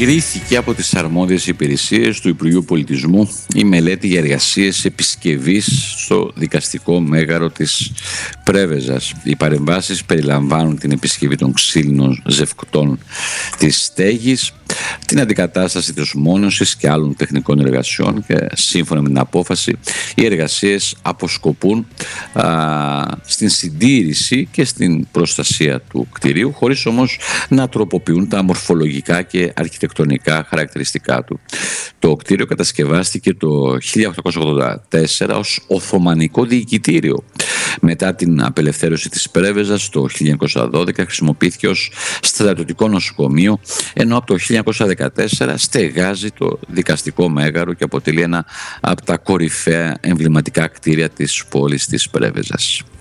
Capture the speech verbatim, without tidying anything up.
Εγκρίθηκε από τις αρμόδιες υπηρεσίες του Υπουργείου Πολιτισμού η μελέτη για εργασίες επισκευής στο δικαστικό μέγαρο της Πρέβεζας. Οι παρεμβάσεις περιλαμβάνουν την επισκευή των ξύλινων ζευκτών της στέγης, την αντικατάσταση της μόνωσης και άλλων τεχνικών εργασιών, και σύμφωνα με την απόφαση οι εργασίες αποσκοπούν α, στην συντήρηση και στην προστασία του κτηρίου, χωρίς όμως να τροποποιούν τα μορφολογικά και αρχιτεκτονικά χαρακτηριστικά του. Το κτίριο κατασκευάστηκε το χίλια οκτακόσια ογδόντα τέσσερα ως Οθωμανικό Διοικητήριο. Μετά την απελευθέρωση της Πρέβεζας το χίλια εννιακόσια δώδεκα χρησιμοποιήθηκε ως στρατιωτικό νοσοκομείο, ενώ από το χίλια εννιακόσια δεκατέσσερα στεγάζει το δικαστικό μέγαρο και αποτελεί ένα από τα κορυφαία εμβληματικά κτίρια της πόλης της Πρέβεζας.